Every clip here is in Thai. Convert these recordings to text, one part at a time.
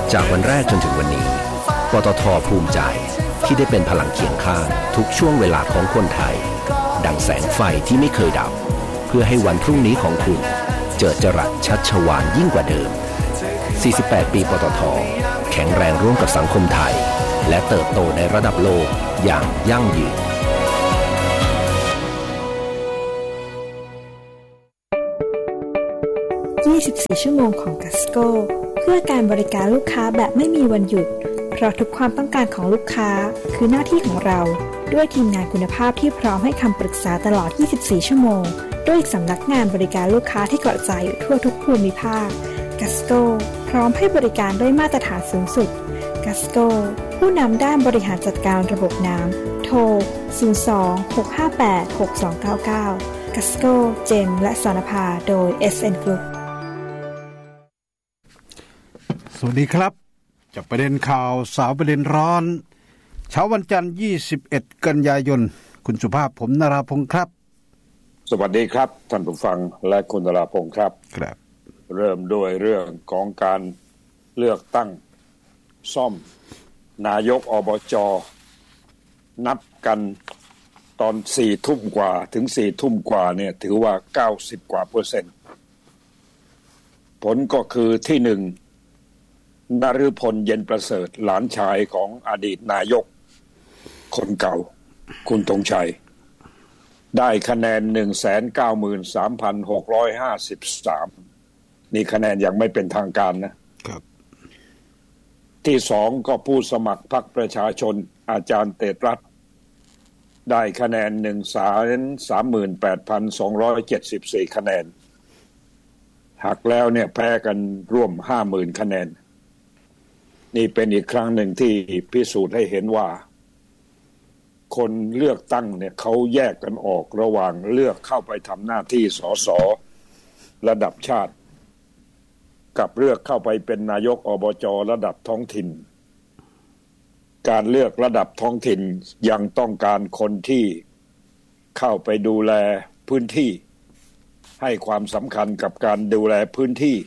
จากวันแรกจนถึงวันนี้ปตท.ภูมิใจที่ได้เป็นพลังเคียงข้างทุกช่วงเวลาของคนไทยดังแสงไฟที่ไม่เคยดับเพื่อให้วันพรุ่งนี้ของคุณเจิดจรัสชัชวาลยิ่งกว่าเดิม48 ปีปตท.แข็งแรงร่วมกับสังคมไทยและเติบโตในระดับโลกอย่างยั่งยืน 24 ชั่วโมงของกัสโก้เพื่อการบริการลูกค้าแบบไม่มีวันหยุดเพราะทุกความต้องการของลูกค้าคือหน้าที่ของเราด้วยทีมงานคุณภาพที่พร้อมให้คำปรึกษาตลอด 24 ชั่วโมงด้วยสำนักงานบริการลูกค้าที่กระจายอยู่ทั่วทุกภูมิภาคกัสโก้พร้อมให้บริการด้วยมาตรฐานสูงสุดกัสโก้ผู้นำด้านบริหารจัดการระบบน้ำโทร 02-658-6299 กัสโก้เจมและสรณภาโดย SN Group สวัสดีครับจากประเด็นข่าวสาวประเด็นร้อนเช้าวันจันทร์21กันยายนคุณสุภาพผมนราพงศ์ครับสวัสดีครับท่านผู้ฟังและคุณนราพงศ์ครับครับเริ่มด้วยเรื่องของการเลือกตั้งซ่อมนายกอบจ.นับกันตอน 4 ทุ่มกว่าถึง 4 ทุ่มกว่าเนี่ยถือว่า90กว่าเปอร์เซ็นต์ผลก็คือที่1นฤพลเย็นประเสริฐหลานชายของอดีตนายกคนเก่าคุณธงชัยได้คะแนน 193,653 นี่คะแนนยังไม่เป็นทางการนะครับที่2ก็ผู้สมัครพรรคประชาชนอาจารย์เตตรัตน์ได้คะแนน 138,274 คะแนนหักแล้วเนี่ยแพ้กันร่วม 50,000 คะแนนนี่เป็นอีกครั้งหนึ่งที่พิสูจน์ให้เห็นว่าคนเลือกตั้งเนี่ยเขาแยกกันออกระหว่างเลือกเข้าไปทำหน้าที่สสระดับชาติกับเลือกเข้าไปเป็นนายกอบจ.ระดับท้องถิ่นการเลือกระดับท้องถิ่นยังต้องการคนที่เข้าไปดูแลพื้นที่ให้ความสำคัญกับการดูแลพื้นที่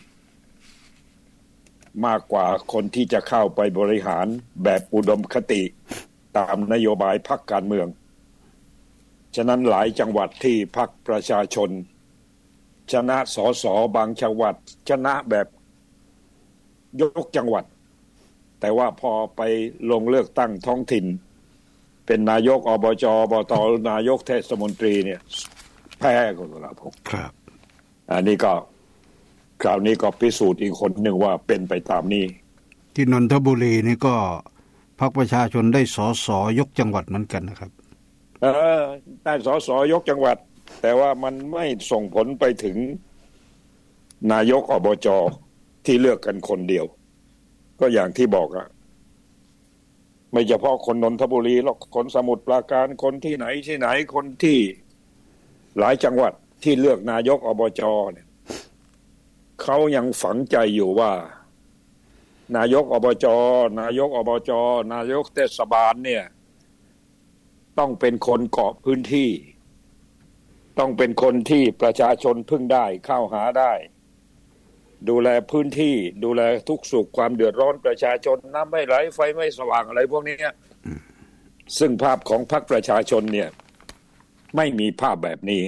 มากกว่าคนที่จะเข้าไปบริหารแบบอุดมคติตามนโยบายพรรคการเมืองฉะนั้นหลายจังหวัดที่พรรคประชาชนชนะสสบางจังหวัดชนะแบบยกจังหวัดแต่ว่าพอไปลงเลือกตั้งท้องถิ่นเป็นนายกอบจ.อบต.นายกเทศมนตรีเนี่ยแพ้กันแล้วผมครับอันนี้ก็คราวนี้ก็พิสูจน์อีกคนหนึ่งว่าเป็นไปตามนี้ที่นนทบุรีนี่ก็พรรคประชาชนได้สสยกจังหวัดเหมือนกันนะครับได้สสยกจังหวัดแต่ว่ามันไม่ส่งผลไปถึงนายกอบจ.ที่เลือกกันคนเดียวก็อย่างที่บอกอะไม่เฉพาะคนนนทบุรีหรอกคนสมุทรปราการคนที่ไหนคนที่หลายจังหวัดที่เลือกนายกอบจ.เนี่ยเขายังฝังใจอยู่ว่านายกอบจ.นายกเทศบาลเนี่ยต้องเป็นคนเกาะพื้นที่ต้องเป็นคนที่ประชาชนพึ่งได้เข้าหาได้ดูแลพื้นที่ดูแลทุกสุขความเดือดร้อนประชาชนน้ำไม่ไหลไฟไม่สว่างอะไรพวกนี้ซึ่งภาพของพรรคประชาชนเนี่ยไม่มีภาพแบบนี้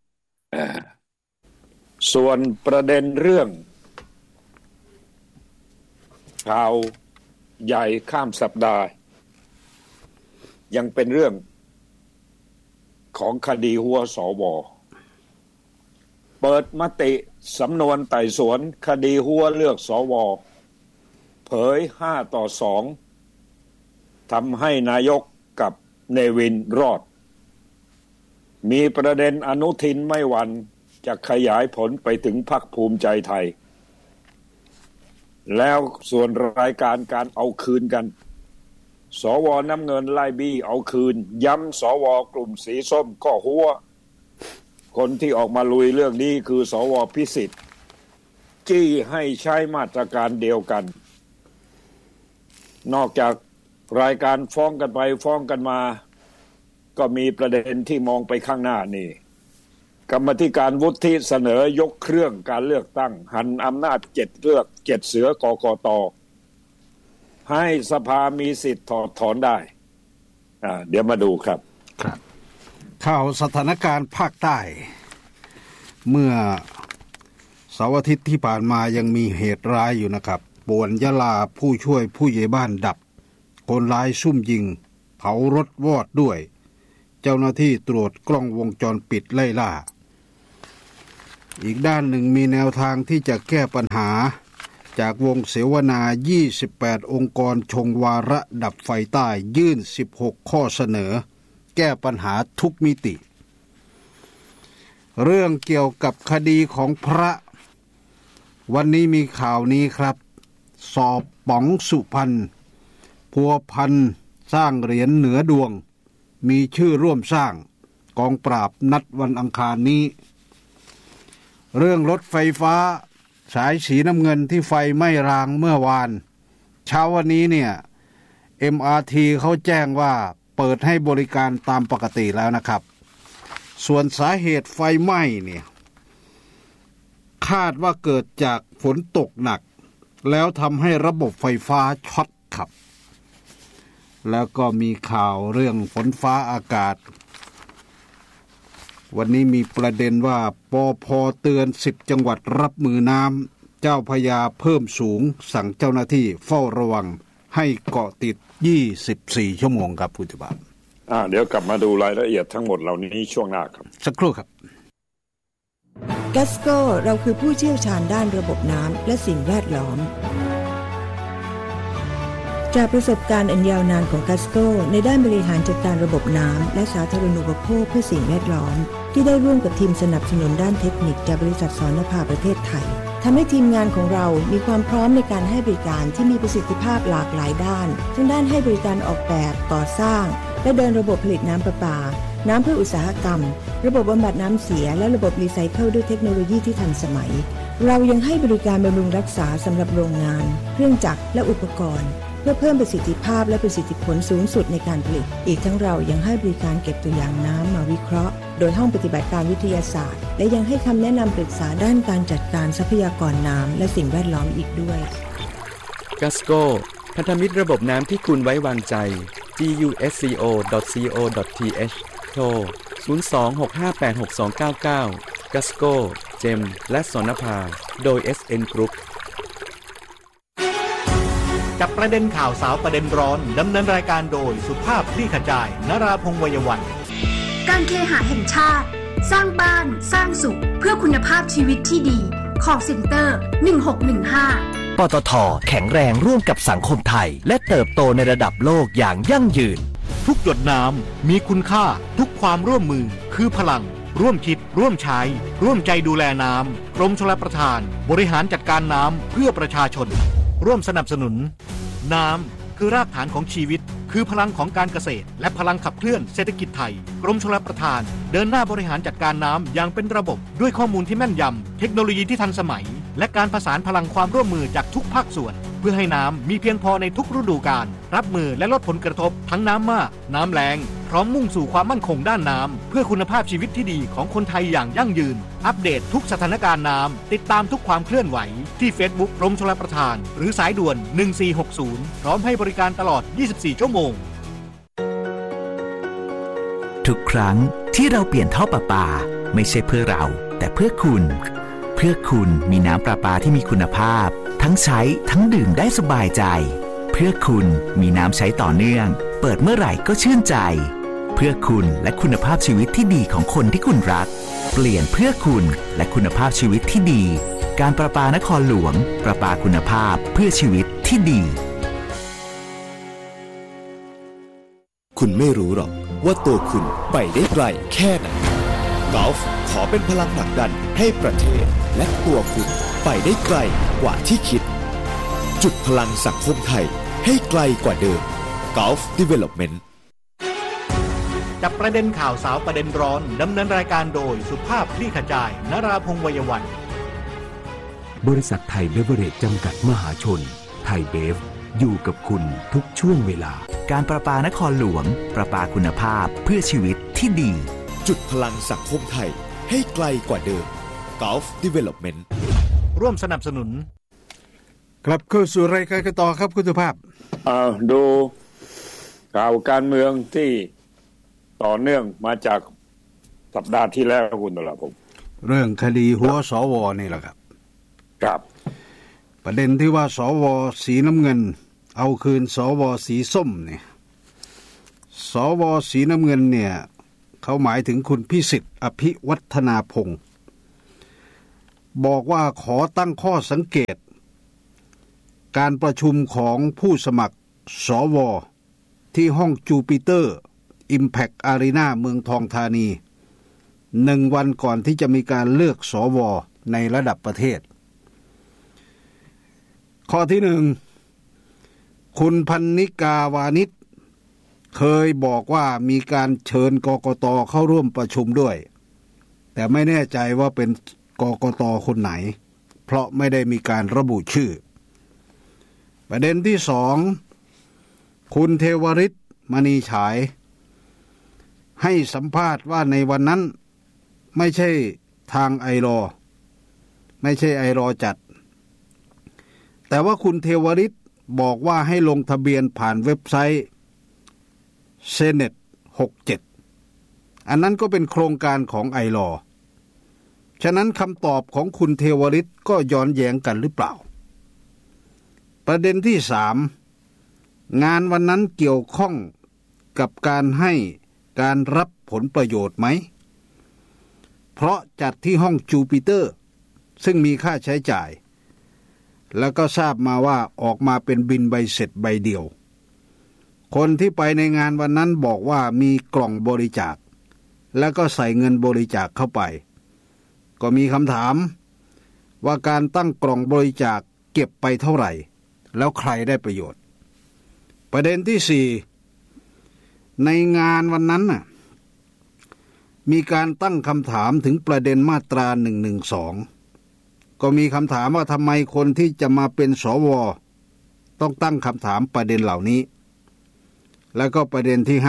ส่วนประเด็นเรื่องข่าวใหญ่ข้ามสัปดาห์ยังเป็นเรื่องของคดีหัวสว.เปิดมติสำนวนไต่สวนคดีหัวเลือกสว.เผย5-2ทำให้นายกกับเนวินรอดมีประเด็นอนุทินไม่หวั่นจะขยายผลไปถึงพรรคภูมิใจไทยแล้วส่วนรายการการเอาคืนกันสว.น้ำเงินไล่บี้เอาคืนย้ำสว.กลุ่มสีส้มก็หัวคนที่ออกมาลุยเรื่องนี้คือสว.พิสิทธิ์จี้ให้ใช้มาตรการเดียวกันนอกจากรายการฟ้องกันไปฟ้องกันมาก็มีประเด็นที่มองไปข้างหน้านี่กรรมาธิการวุฒิเสนอยกเครื่องการเลือกตั้งหันอำนาจ7เลือก7เสือกกต. ให้สภามีสิทธิ์ถอดถอนได้เดี๋ยวมาดูครับข่าวสถานการณ์ภาคใต้เมื่อเสาร์อาทิตย์ที่ผ่านมายังมีเหตุร้ายอยู่นะครับป่วนยะลาผู้ช่วยผู้ใหญ่บ้านดับคนร้ายซุ่มยิงเผารถวอดด้วยเจ้าหน้าที่ตรวจกล้องวงจรปิดไล่ล่าอีกด้านหนึ่งมีแนวทางที่จะแก้ปัญหาจากวงเสวนา28องค์กรชงวาระดับไฟใต้ยื่น16ข้อเสนอแก้ปัญหาทุกมิติเรื่องเกี่ยวกับคดีของพระวันนี้มีข่าวนี้ครับสอบป๋องสุพรรณพัวพันสร้างเหรียญเหนือดวงมีชื่อร่วมสร้างกองปราบนัดวันอังคารนี้เรื่องรถไฟฟ้าสายสีน้ำเงินที่ไฟไหม้รางเมื่อวานเช้าวันนี้เนี่ย MRT เขาแจ้งว่าเปิดให้บริการตามปกติแล้วนะครับส่วนสาเหตุไฟไหม้เนี่ยคาดว่าเกิดจากฝนตกหนักแล้วทำให้ระบบไฟฟ้าช็อตครับแล้วก็มีข่าวเรื่องฝนฟ้าอากาศวันนี้มีประเด็นว่าปภ.เตือน10จังหวัดรับมือน้ำเจ้าพระยาเพิ่มสูงสั่งเจ้าหน้าที่เฝ้าระวังให้เกาะติด24ชั่วโมงครับคุณจุบาเดี๋ยวกลับมาดูรายละเอียดทั้งหมดเหล่านี้ช่วงหน้าครับสักครู่ครับ Gasco เราคือผู้เชี่ยวชาญด้านระบบน้ำและสิ่งแวดล้อมจากประสบการณ์อันยาวนานของ Gasco ในด้านบริหารจัดการระบบน้ำและสาธารณูปโภคเพื่อสิ่งแวดล้อมที่ได้ร่วมกับทีมสนับสนุนด้านเทคนิคจากบริษัทสรณภาประเทศไทยทำให้ทีมงานของเรามีความพร้อมในการให้บริการที่มีประสิทธิภาพหลากหลายด้านทั้งด้านให้บริการออกแบบก่อสร้างและเดินระบบผลิตน้ำประปาน้ำเพื่ออุตสาหกรรมระบบบำบัดน้ำเสียและระบบรีไซเคิลด้วยเทคโนโลยีที่ทันสมัยเรายังให้บริการบำรุงรักษาสำหรับโรงงานเครื่องจักรและอุปกรณ์เพื่อเพิ่มประสิทธิภาพและประสิทธิผลสูงสุดในการผลิตอีกทั้งเรายังให้บริการเก็บตัวอย่างน้ำมาวิเคราะห์โดยห้องปฏิบัติการวิทยาศาสตร์และยังให้คำแนะนำปรึกษาด้านการจัดการทรัพยากรน้ำและสิ่งแวดล้อมอีกด้วย Gasco พันธมิตรระบบน้ำที่คุณไว้วางใจ gusco.co.th โทร 02-658-6299 Gasco เจมและสรณภาโดย SN Group จับประเด็นข่าวสาวประเด็นร้อนดำเนินรายการโดยสุภาพคลี่ขจายนราพงษ์ วัยวันการเคหะแห่งชาติสร้างบ้านสร้างสุขเพื่อคุณภาพชีวิตที่ดี Call Center 1615 ปตท.แข็งแรงร่วมกับสังคมไทยและเติบโตในระดับโลกอย่างยั่งยืนทุกหยดน้ำมีคุณค่าทุกความร่วมมือคือพลังร่วมคิดร่วมใช้ร่วมใจดูแลน้ำกรมชลประทานบริหารจัดการน้ำเพื่อประชาชนร่วมสนับสนุนน้ำคือรากฐานของชีวิตคือพลังของการเกษตรและพลังขับเคลื่อนเศรษฐกิจไทยกรมชลประทานเดินหน้าบริหารจัดการน้ำอย่างเป็นระบบด้วยข้อมูลที่แม่นยำเทคโนโลยีที่ทันสมัยและการผสานพลังความร่วมมือจากทุกภาคส่วนเพื่อให้น้ำมีเพียงพอในทุกฤดูกาลรับมือและลดผลกระทบทั้งน้ำมากน้ำแล้งพร้อมมุ่งสู่ความมั่นคงด้านน้ำเพื่อคุณภาพชีวิตที่ดีของคนไทยอย่างยั่งยืนอัปเดตทุกสถานการณ์น้ำติดตามทุกความเคลื่อนไหวที่ Facebook กรมชลประทานหรือสายด่วน1460พร้อมให้บริการตลอด24ชั่วโมงทุกครั้งที่เราเปลี่ยนท่อประปาไม่ใช่เพื่อเราแต่เพื่อคุณมีน้ำประปาที่มีคุณภาพทั้งใช้ทั้งดื่มได้สบายใจเพื่อคุณมีน้ำใช้ต่อเนื่องเปิดเมื่อไหร่ก็ชื่นใจเพื่อคุณและคุณภาพชีวิตที่ดีของคนที่คุณรักเปลี่ยนเพื่อคุณและคุณภาพชีวิตที่ดีการประปานครหลวงประปาคุณภาพเพื่อชีวิตที่ดีคุณไม่รู้หรอกว่าตัวคุณไปได้ไกลแค่ไหนกอล์ฟขอเป็นพลังผลักดันให้ประเทศและตัวคุณไปได้ไกลกว่าที่คิดจุดพลังสังคมไทยให้ไกลกว่าเดิม Gulf Development จับประเด็นข่าวสาวประเด็นร้อนดำเนินรายการโดยสุภาพคลี่ขจายนราพงษ์ วัยวันบริษัทไทยเบเวอเรจจำกัดมหาชนไทยเบฟอยู่กับคุณทุกช่วงเวลาการประปานครหลวงประปาคุณภาพเพื่อชีวิตที่ดีจุดพลังสังคมไทยให้ไกลกว่าเดิม Gulf Development ร่วมสนับสนุนกลับเข้าสู่รายการกันต่อครับคุณสุภาพดูข่าวการเมืองที่ต่อเนื่องมาจากสัปดาห์ที่แล้วคุณตุลาภพเรื่องคดีหัวสวนี่แหละครับครับประเด็นที่ว่าสวสีน้ำเงินเอาคืนสวสีส้มเนี่ยสวสีน้ำเงินเนี่ยเขาหมายถึงคุณพิสิทธิ์อภิวัฒนาพงศ์บอกว่าขอตั้งข้อสังเกตการประชุมของผู้สมัครสวที่ห้องจูปิเตอร์อิมแพคอารีนาเมืองทองธานี1 วันก่อนที่จะมีการเลือกสวในระดับประเทศข้อที่1คุณพันนิกาวานิชเคยบอกว่ามีการเชิญกกต.เข้าร่วมประชุมด้วยแต่ไม่แน่ใจว่าเป็นกกต.คนไหนเพราะไม่ได้มีการระบุชื่อประเด็นที่2คุณเทวฤทธิ์มณีฉายให้สัมภาษณ์ว่าในวันนั้นไม่ใช่ทางไอรอไม่ใช่ไอรอจัดแต่ว่าคุณเทวฤทธิ์บอกว่าให้ลงทะเบียนผ่านเว็บไซต์เซเน็ต67อันนั้นก็เป็นโครงการของไอรอฉะนั้นคำตอบของคุณเทวฤทธิ์ก็ย้อนแย้งกันหรือเปล่าประเด็นที่3งานวันนั้นเกี่ยวข้องกับการให้การรับผลประโยชน์ไหมเพราะจัดที่ห้องจูปิเตอร์ซึ่งมีค่าใช้จ่ายแล้วก็ทราบมาว่าออกมาเป็นบินใบเสร็จใบเดียวคนที่ไปในงานวันนั้นบอกว่ามีกล่องบริจาคแล้วก็ใส่เงินบริจาคเข้าไปก็มีคำถามว่าการตั้งกล่องบริจาคเก็บไปเท่าไหร่แล้วใครได้ประโยชน์ประเด็นที่4ในงานวันนั้นน่ะมีการตั้งคำถามถึงประเด็นมาตรา112ก็มีคำถามว่าทำไมคนที่จะมาเป็นสวต้องตั้งคำถามประเด็นเหล่านี้แล้วก็ประเด็นที่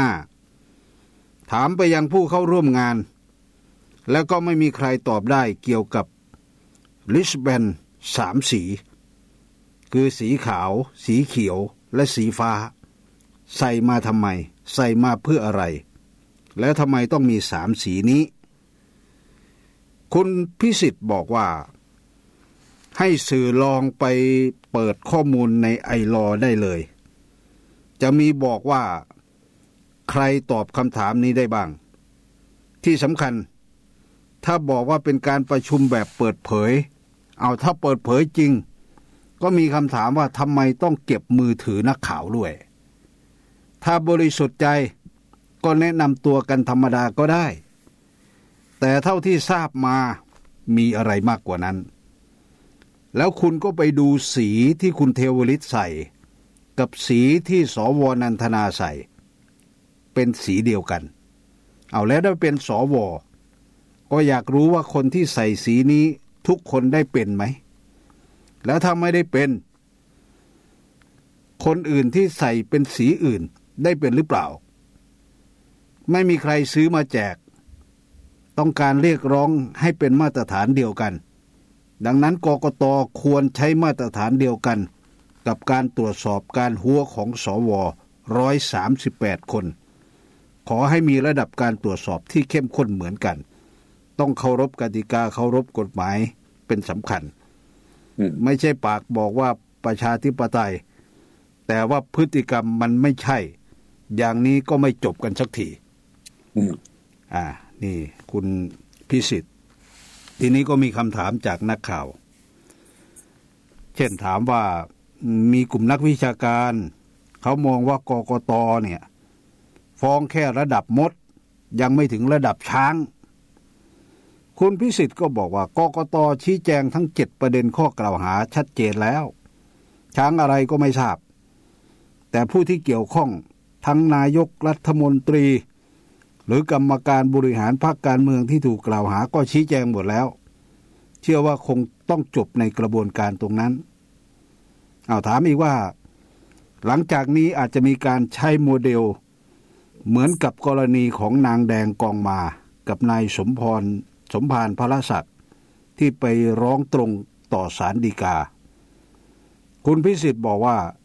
5ถามไปยังผู้เข้าร่วมงานแล้วก็ไม่มีใครตอบได้เกี่ยวกับริชแบน3สีคือสีขาวสีเขียวและสีฟ้าใส่มาทำไมใส่มาเพื่ออะไรแล้วทำไมต้องมี3สีนี้คุณพิสิทธิ์บอกว่าให้สื่อลองไปเปิดข้อมูลในไอลอได้เลยจะมีบอกว่าใครตอบคำถามนี้ได้บ้างที่สำคัญถ้าบอกว่าเป็นการประชุมแบบเปิดเผยเอาถ้าเปิดเผยจริงก็มีคำถามว่าทำไมต้องเก็บมือถือนักข่าวด้วยถ้าบริสุทธิ์ใจก็แนะนำตัวกันธรรมดาก็ได้แต่เท่าที่ทราบมามีอะไรมากกว่านั้นแล้วคุณก็ไปดูสีที่คุณเทวฤทธิ์ใส่กับสีที่สวนันทนาใส่เป็นสีเดียวกันเอาแล้วได้เป็นสวก็อยากรู้ว่าคนที่ใส่สีนี้ทุกคนได้เป็นไหมแล้วถ้าไม่ได้เป็นคนอื่นที่ใส่เป็นสีอื่นได้เป็นหรือเปล่าไม่มีใครซื้อมาแจกต้องการเรียกร้องให้เป็นมาตรฐานเดียวกันดังนั้นกกต.ควรใช้มาตรฐานเดียวกันกับการตรวจสอบการหัวของสว138คนขอให้มีระดับการตรวจสอบที่เข้มข้นเหมือนกันต้องเคารพกติกาเคารพกฎหมายเป็นสำคัญไม่ใช่ปากบอกว่าประชาธิปไตยแต่ว่าพฤติกรรมมันไม่ใช่อย่างนี้ก็ไม่จบกันสักทีนี่คุณพิสิทธิ์ทีนี้ก็มีคำถามจากนักข่าวเช่นถามว่ามีกลุ่มนักวิชาการเขามองว่ากกต.เนี่ยฟ้องแค่ระดับมดยังไม่ถึงระดับช้างคุณพิสิทธิ์ก็บอกว่ากกต.ชี้แจงทั้ง7ประเด็นข้อกล่าวหาชัดเจนแล้วช้างอะไรก็ไม่ทราบแต่ผู้ที่เกี่ยวข้องทั้งนายกรัฐมนตรีหรือกรรมการบริหารพรรคการเมืองที่ถูกกล่าวหาก็ชี้แจงหมดแล้วเชื่อว่าคงต้องจบในกระบวนการตรงนั้นถามอีกว่าหลังจากนี้อาจจะมีการใช้โมเดลเหมือนกับกรณีของนางแดงกองมากับนายสมภารพระศักดิ์ที่ไปร้องตรงต่อศาลฎีกาคุณพิสิทธิ์บอกว่า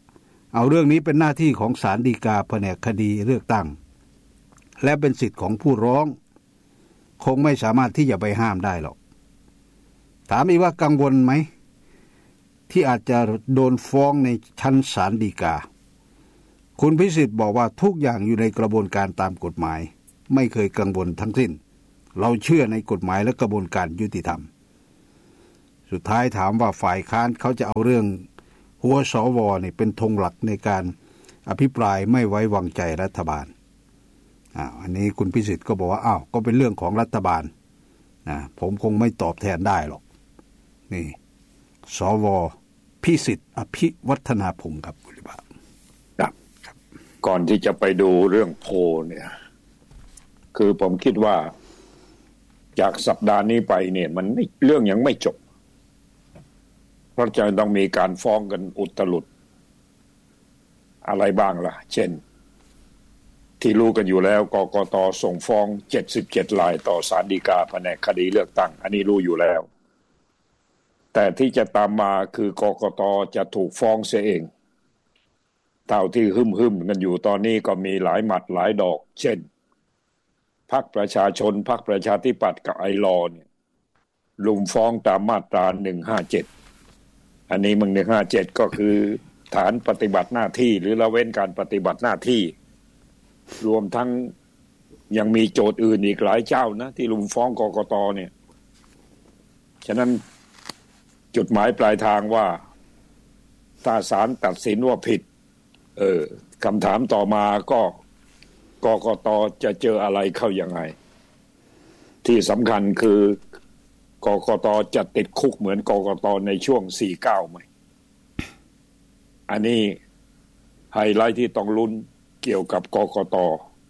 เอาเรื่องนี้เป็นหน้าที่ของศาลฎีกาแผนกคดีเลือกตั้งและเป็นสิทธิ์ของผู้ร้องคงไม่สามารถที่จะไปห้ามได้หรอกถามอีกว่ากังวลไหมที่อาจจะโดนฟ้องในชั้นศาลฎีกาคุณพิสิทธิ์บอกว่าทุกอย่างอยู่ในกระบวนการตามกฎหมายไม่เคยกังวลทั้งสิ้นเราเชื่อในกฎหมายและกระบวนการยุติธรรมสุดท้ายถามว่าฝ่ายค้านเขาจะเอาเรื่องหัวสวนี่เป็นธงหลักในการอภิปรายไม่ไว้วางใจรัฐบาลอันนี้คุณพิสิทธิ์ก็บอกว่าก็เป็นเรื่องของรัฐบาลผมคงไม่ตอบแทนได้หรอกนี่สวพิสิทธิ์อภิวัฒนาพงศ์ครับคุณลิบาครับก่อนที่จะไปดูเรื่องโพเนี่ยคือผมคิดว่าจากสัปดาห์นี้ไปเนี่ยมันเรื่องยังไม่จบเพราะจะต้องมีการฟ้องกันอุตลุดอะไรบ้างล่ะเช่นที่รู้กันอยู่แล้วกกต.ส่งฟ้อง77รายต่อศาลฎีกาแผนกคดีเลือกตั้งอันนี้รู้อยู่แล้วแต่ที่จะตามมาคือกกต.จะถูกฟ้องเสียเองเท่าที่หึ่มกันอยู่ตอนนี้ก็มีหลายหมัดหลายดอกเช่นพรรคประชาชนพรรคประชาธิปัตย์กับไอลอเนี่ยลุมฟ้องตามมาตรา157อันนี้มึง157ก็คือฐานปฏิบัติหน้าที่หรือละเว้นการปฏิบัติหน้าที่รวมทั้งยังมีโจทย์อื่นอีกหลายเจ้านะที่ลุมฟ้องกกต.เนี่ยฉะนั้นจุดหมายปลายทางว่าถ้าศาลตัดสินว่าผิดคำถามต่อมาก็กกต.จะเจออะไรเข้ายังไงที่สำคัญคือกกต.จะติดคุกเหมือนกกต.ในช่วง49ไหมอันนี้ไฮไลท์ที่ต้องลุ้นเกี่ยวกับกกต.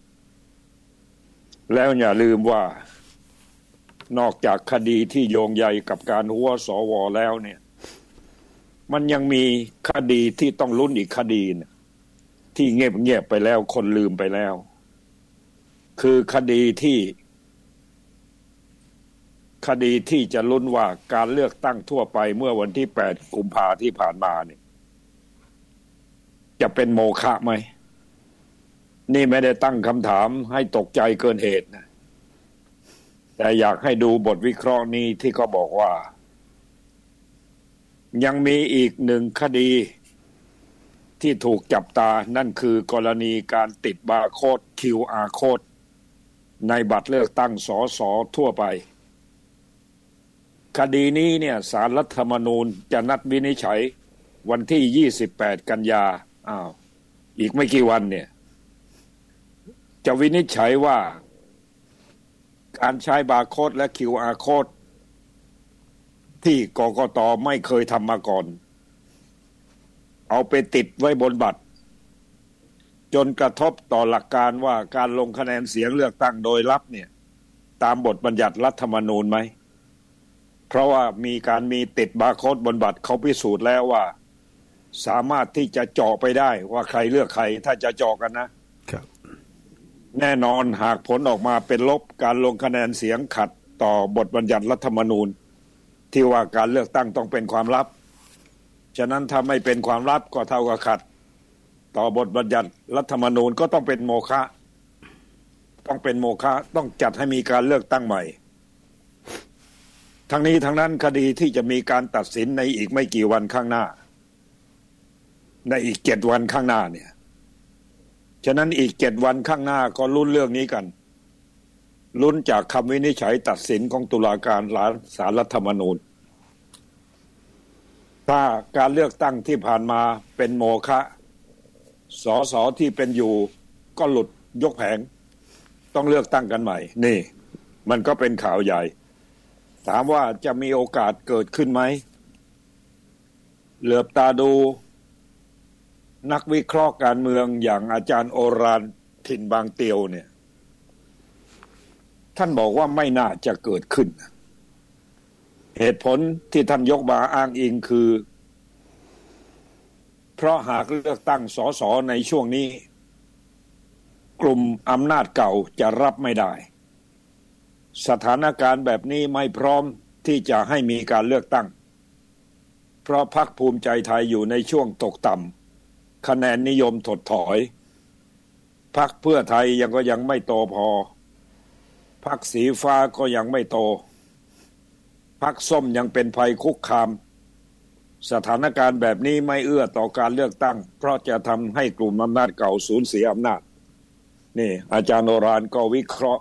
แล้วอย่าลืมว่านอกจากคดีที่โยงใยกับการหัวสวแล้วเนี่ยมันยังมีคดีที่ต้องลุ้นอีกคดีนะที่เงียบไปแล้วคนลืมไปแล้วคือคดีที่จะลุ้นว่าการเลือกตั้งทั่วไปเมื่อวันที่8กุมภาพันธ์ที่ผ่านมาเนี่ยจะเป็นโมฆะไหมนี่ไม่ได้ตั้งคำถามให้ตกใจเกินเหตุนะแต่อยากให้ดูบทวิเคราะห์นี้ที่เขาบอกว่ายังมีอีกหนึ่งคดีที่ถูกจับตานั่นคือกรณีการติดบาร์โค้ด QR โค้ดในบัตรเลือกตั้งสสทั่วไปคดีนี้เนี่ยศาลรัฐธรรมนูญจะนัดวินิจฉัยวันที่28กันยาอีกไม่กี่วันเนี่ยจะวินิจฉัยว่าการใช้บาร์โค้ดและ QR โค้ดที่กกต.ไม่เคยทำมาก่อนเอาไปติดไว้บนบัตรจนกระทบต่อหลักการว่าการลงคะแนนเสียงเลือกตั้งโดยลับเนี่ยตามบทบัญญัติรัฐธรรมนูญไหมเพราะว่ามีติดบาร์โค้ดบนบัตรเขาพิสูจน์แล้วว่าสามารถที่จะเจาะไปได้ว่าใครเลือกใครถ้าจะเจาะกันนะครับแน่นอนหากผลออกมาเป็นลบการลงคะแนนเสียงขัดต่อบทบัญญัติรัฐธรรมนูญที่ว่าการเลือกตั้งต้องเป็นความลับฉะนั้นถ้าไม่เป็นความลับก็เท่ากับขัดต่อบทบัญญัติรัฐธรรมนูญก็ต้องเป็นโมฆะต้องจัดให้มีการเลือกตั้งใหม่ทั้งนี้ทั้งนั้นคดีที่จะมีการตัดสินในอีกไม่กี่วันข้างหน้าในอีก7วันข้างหน้าเนี่ยฉะนั้นอีก7วันข้างหน้าก็ลุ้นเรื่องนี้กันลุ้นจากคำวินิจฉัยตัดสินของตุลาการศาลรัฐธรรมนูญถ้าการเลือกตั้งที่ผ่านมาเป็นโมฆะสสที่เป็นอยู่ก็หลุดยกแผงต้องเลือกตั้งกันใหม่นี่มันก็เป็นข่าวใหญ่ถามว่าจะมีโอกาสเกิดขึ้นไหมเหลือบตาดูนักวิเคราะห์การเมืองอย่างอาจารย์โอรานถิ่นบางเตียวเนี่ยท่านบอกว่าไม่น่าจะเกิดขึ้นเหตุผลที่ท่านยกมาอ้างอิงคือเพราะหากเลือกตั้งสสในช่วงนี้กลุ่มอำนาจเก่าจะรับไม่ได้สถานการณ์แบบนี้ไม่พร้อมที่จะให้มีการเลือกตั้งเพราะพรรคภูมิใจไทยอยู่ในช่วงตกต่คะแนนนิยมถดถอยพรรคเพื่อไทยยังไม่โตพอพรรคสีฟ้าก็ยังไม่โตพรรคส้มยังเป็นภัยคุกคามสถานการณ์แบบนี้ไม่เอื้อต่อการเลือกตั้งเพราะจะทำให้กลุ่มอำนาจเก่าสูญเสียอำนาจนี่อาจารย์โอฬารก็วิเคราะ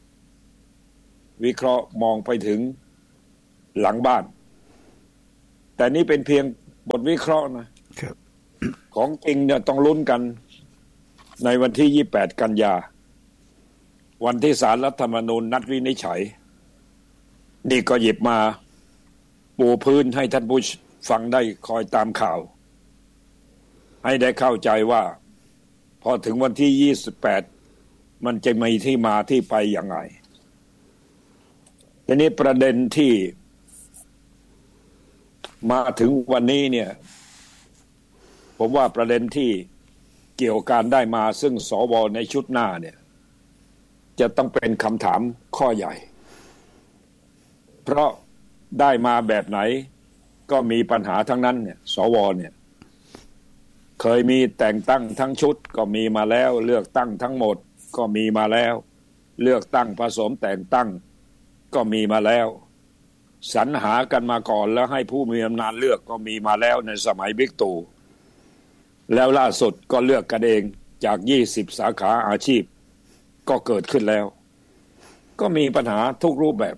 ห์มองไปถึงหลังบ้านแต่นี่เป็นเพียงบทวิเคราะห์นะครับของจริงเนี่ยต้องลุ้นกันในวันที่28กันยาวันที่ศาลรัฐธรรมนูญนัดวินิจฉัยนี่ก็หยิบมาปูพื้นให้ท่านผู้ฟังได้คอยตามข่าวให้ได้เข้าใจว่าพอถึงวันที่28มันจะมีที่มาที่ไปยังไงทีนี้ประเด็นที่มาถึงวันนี้เนี่ยผมว่าประเด็นที่เกี่ยวการได้มาซึ่งสวในชุดหน้าเนี่ยจะต้องเป็นคำถามข้อใหญ่เพราะได้มาแบบไหนก็มีปัญหาทั้งนั้นเนี่ยสวเนี่ยเคยมีแต่งตั้งทั้งชุดก็มีมาแล้วเลือกตั้งทั้งหมดก็มีมาแล้วเลือกตั้งผสมแต่งตั้งก็มีมาแล้วสรรหากันมาก่อนแล้วให้ผู้มีอำนาจเลือกก็มีมาแล้วในสมัยบิ๊กตู่แล้วล่าสุดก็เลือกกันเองจาก20สาขาอาชีพก็เกิดขึ้นแล้วก็มีปัญหาทุกรูปแบบ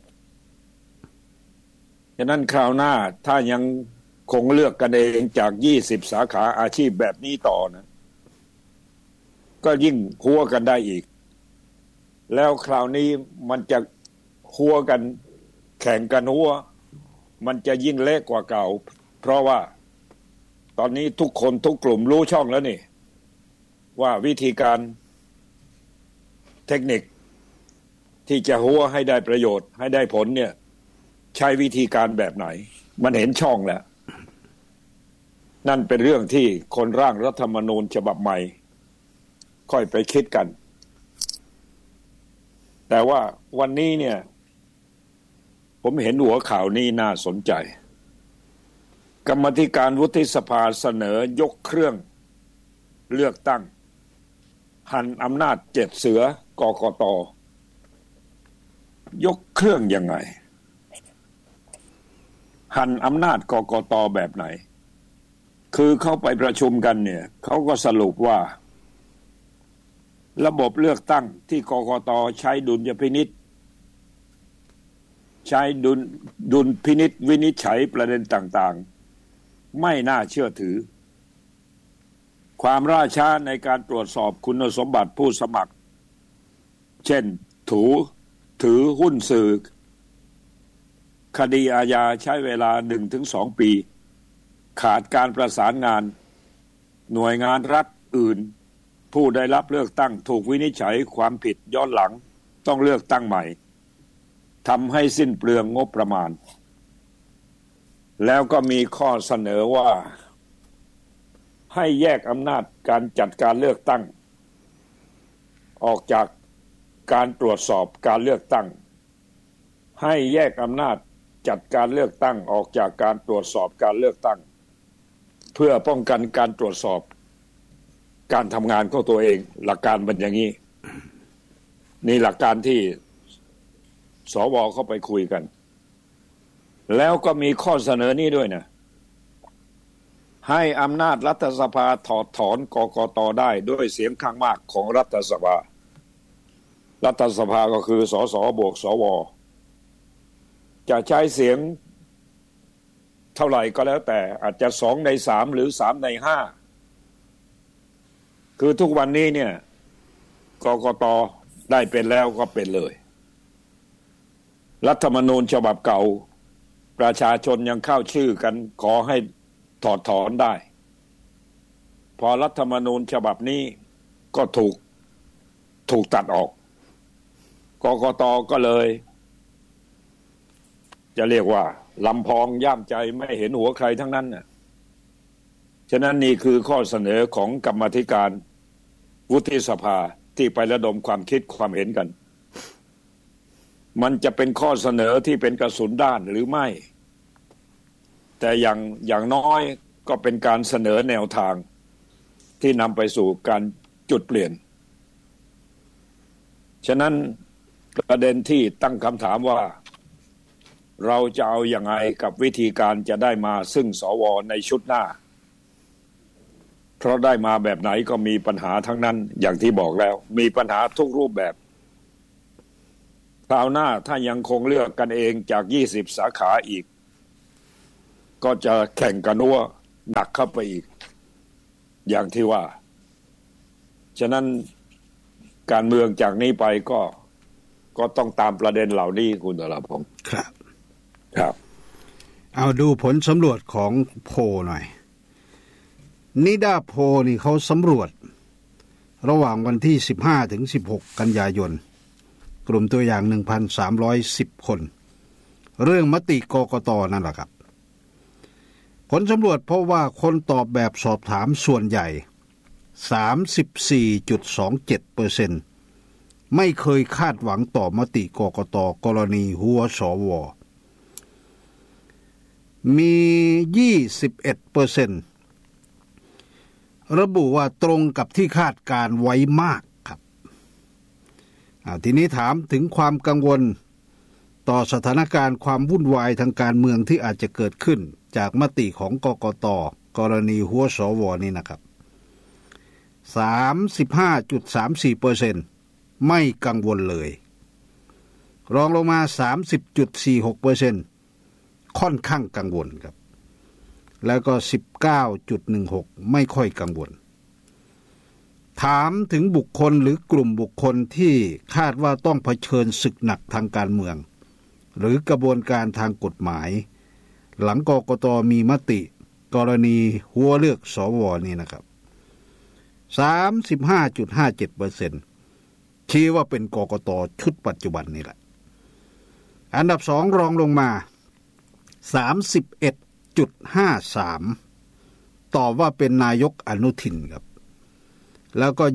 ฉะนั้นคราวหน้าถ้ายังคงเลือกกันเองจาก20สาขาอาชีพแบบนี้ต่อนะก็ยิ่งหัวกันได้อีกแล้วคราวนี้มันจะหัวกันแข่งกันหัวมันจะยิ่งเละกว่าเก่าเพราะว่าตอนนี้ทุกคนทุกกลุ่มรู้ช่องแล้วนี่ว่าวิธีการเทคนิคที่จะหัวให้ได้ประโยชน์ให้ได้ผลเนี่ยใช้วิธีการแบบไหนมันเห็นช่องแล้วนั่นเป็นเรื่องที่คนร่างรัฐธรรมนูญฉบับใหม่ค่อยไปคิดกันแต่ว่าวันนี้เนี่ยผมเห็นหัวข่าวนี้น่าสนใจกรรมาธิการวุฒิสภาเสนอยกเครื่องเลือกตั้งหั่นอำนาจ7เสือกกต.ยกเครื่องยังไงหั่นอำนาจกกต.แบบไหนคือเข้าไปประชุมกันเนี่ยเขาก็สรุปว่าระบบเลือกตั้งที่กกต.ใช้ดุลยพินิจใช้ดุลพินิจวินิจฉัยประเด็นต่างๆไม่น่าเชื่อถือความล่าช้าในการตรวจสอบคุณสมบัติผู้สมัครเช่นถือหุ้นสื่อคดีอาญาใช้เวลา 1-2 ปีขาดการประสานงานหน่วยงานรัฐอื่นผู้ได้รับเลือกตั้งถูกวินิจฉัยความผิดย้อนหลังต้องเลือกตั้งใหม่ทำให้สิ้นเปลืองงบประมาณแล้วก็มีข้อเสนอว่าให้แยกอำนาจการจัดการเลือกตั้งออกจากการตรวจสอบการเลือกตั้งให้แยกอำนาจจัดการเลือกตั้งออกจากการตรวจสอบการเลือกตั้งเพื่อป้องกันการตรวจสอบการทำงานของตัวเองหลักการเป็นอย่างนี้นี่หลักการที่สว.เข้าไปคุยกันแล้วก็มีข้อเสนอนี้ด้วยนะให้อำนาจรัฐสภาถอดถอนกกต.ได้ด้วยเสียงข้างมากของรัฐสภาก็คือสสบวกสว.จะใช้เสียงเท่าไหร่ก็แล้วแต่อาจจะ2 ใน 3หรือ3 ใน 5คือทุกวันนี้เนี่ยกกต.ได้เป็นแล้วก็เป็นเลยรัฐธรรมนูญฉบับเก่าประชาชนยังเข้าชื่อกันขอให้ถอดถอนได้พอรัฐธรรมนูญฉบับนี้ก็ถูกตัดออกกกต.ก็เลยจะเรียกว่าลำพองย่ามใจไม่เห็นหัวใครทั้งนั้นน่ะฉะนั้นนี่คือข้อเสนอของกรรมาธิการวุฒิสภาที่ไประดมความคิดความเห็นกันมันจะเป็นข้อเสนอที่เป็นกระสุนด้านหรือไม่แต่อย่างน้อยก็เป็นการเสนอแนวทางที่นำไปสู่การจุดเปลี่ยนฉะนั้นประเด็นที่ตั้งคำถามว่าเราจะเอาอย่างไรกับวิธีการจะได้มาซึ่งสวในชุดหน้าเพราะได้มาแบบไหนก็มีปัญหาทั้งนั้นอย่างที่บอกแล้วมีปัญหาทุกรูปแบบคราวหน้าถ้ายังคงเลือกกันเองจาก20สาขาอีกก็จะแข่งกันว่าหนักเข้าไปอีกอย่างที่ว่าฉะนั้นการเมืองจากนี้ไปก็ต้องตามประเด็นเหล่านี้คุณตลาพงศ์ครับเอาดูผลสำรวจของโพลหน่อยนิดาโพลนี่เขาสำรวจระหว่างวันที่15ถึง16กันยายนกลุ่มตัวอย่าง 1,310 คนเรื่องมติกกต.นั่นแหละครับผลสำรวจพบว่าคนตอบแบบสอบถามส่วนใหญ่ 34.27% ไม่เคยคาดหวังต่อมติกกต.กรณีหัวสว.มี 21% ระบุว่าตรงกับที่คาดการไว้มากครับทีนี้ถามถึงความกังวลต่อสถานการณ์ความวุ่นวายทางการเมืองที่อาจจะเกิดขึ้นจากมติของกกต.กรณีหัวสว.นี่นะครับ 35.34% ไม่กังวลเลยรองลงมา 30.46% ค่อนข้างกังวลครับแล้วก็ 19.16% ไม่ค่อยกังวลถามถึงบุคคลหรือกลุ่มบุคคลที่คาดว่าต้องเผชิญศึกหนักทางการเมืองหรือกระบวนการทางกฎหมายหลังกกต.มีมติกรณีหัวเลือกสว.นี่นะครับ 35.57% ชี้ว่าเป็นกกต.ชุดปัจจุบันนี่แหละอันดับ2รองลงมา 31.53 ตอบว่าเป็นนายกอนุทินครับแล้วก็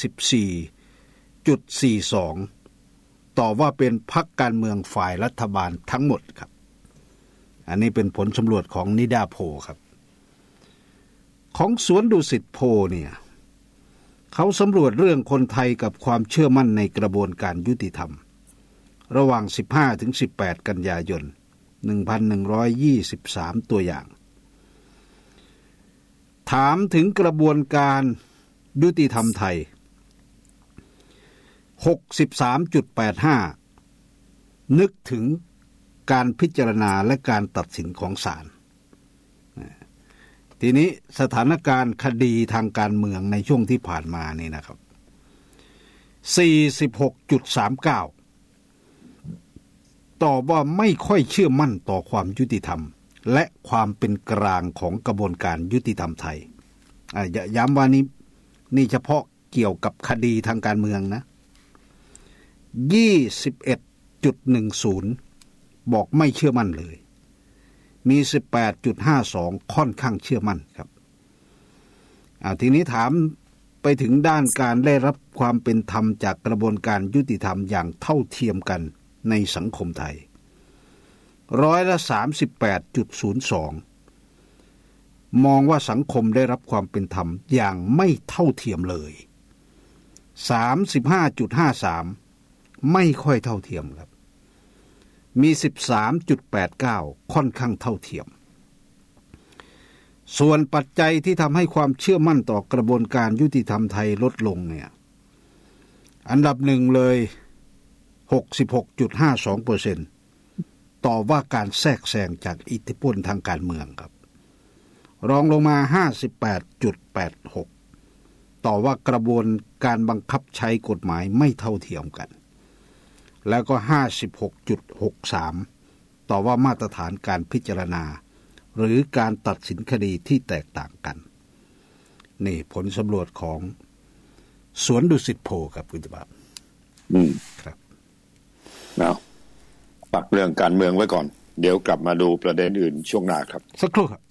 24.42 ตอบว่าเป็นพรรคการเมืองฝ่ายรัฐบาลทั้งหมดครับอันนี้เป็นผลสำรวจของนิดาโพลครับของสวนดุสิตโพลเนี่ยเขาสำรวจเรื่องคนไทยกับความเชื่อมั่นในกระบวนการยุติธรรมระหว่าง 15-18 กันยายน 1,123 ตัวอย่างถามถึงกระบวนการยุติธรรมไทย 63.85 นึกถึงการพิจารณาและการตัดสินของศาลทีนี้สถานการณ์คดีทางการเมืองในช่วงที่ผ่านมานี่นะครับ 46.39 ตอบว่าไม่ค่อยเชื่อมั่นต่อความยุติธรรมและความเป็นกลางของกระบวนการยุติธรรมไทยย้ำว่านี่เฉพาะเกี่ยวกับคดีทางการเมืองนะ 21.10 บอกไม่เชื่อมั่นเลยมี 18.52 ค่อนข้างเชื่อมั่นครับทีนี้ถามไปถึงด้านการได้รับความเป็นธรรมจากกระบวนการยุติธรรมอย่างเท่าเทียมกันในสังคมไทย38.02 มองว่าสังคมได้รับความเป็นธรรมอย่างไม่เท่าเทียมเลย 35.53 ไม่ค่อยเท่าเทียมครับมี 13.89 ค่อนข้างเท่าเทียมส่วนปัจจัยที่ทำให้ความเชื่อมั่นต่อกระบวนการยุติธรรมไทยลดลงเนี่ยอันดับหนึ่งเลย 66.52% ตอบว่าการแทรกแซงจากอิทธิพลทางการเมืองครับรองลงมา 58.86 ต่อว่ากระบวนการบังคับใช้กฎหมายไม่เท่าเทียมกันแล้วก็ 56.63 ต่อว่ามาตรฐานการพิจารณาหรือการตัดสินคดีที่แตกต่างกันนี่ผลสำรวจของสวนดุสิตโพลครับคุณจิบาครับปักเรื่องการเมืองไว้ก่อนเดี๋ยวกลับมาดูประเด็นอื่นช่วงหน้าครับสักครู่ครับ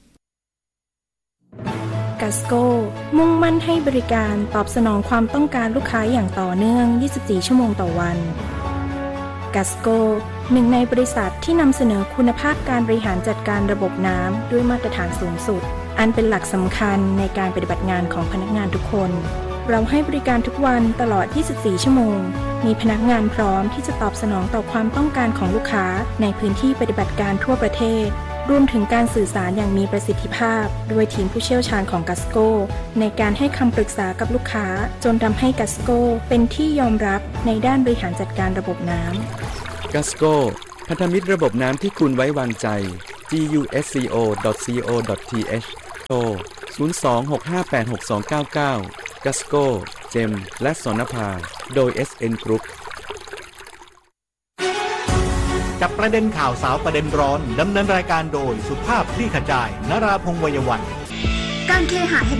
กัสโกมุ่งมั่นให้บริการตอบสนองความต้องการลูกค้าอย่างต่อเนื่อง24ชั่วโมงต่อวันกัสโกหนึ่งในบริษัทที่นำเสนอคุณภาพการบริหารจัดการระบบน้ำด้วยมาตรฐานสูงสุดอันเป็นหลักสำคัญในการปฏิบัติงานของพนักงานทุกคนเราให้บริการทุกวันตลอด 24 ชั่วโมงมีพนักงานพร้อมที่จะตอบสนองต่อความต้องการของลูกค้าในพื้นที่ปฏิบัติการทั่วประเทศรวมถึงการสื่อสารอย่างมีประสิทธิภาพด้วยทีมผู้เชี่ยวชาญของ Gasco ในการให้คำปรึกษากับลูกค้าจนทำให้ Gasco เป็นที่ยอมรับในด้านบริหารจัดการระบบน้ำ Gasco พันธมิตรระบบน้ำที่คุณไว้วางใจ gusco.co.th โทร 026586299 Gasco เจมและสนภาโดย SN Group จับประเด็นข่าวสาวประเด็นร้อนดำเนินรายการโดยสุภาพคลี่ขจายนราพงษ์ วัยวันการเคหะแห่ง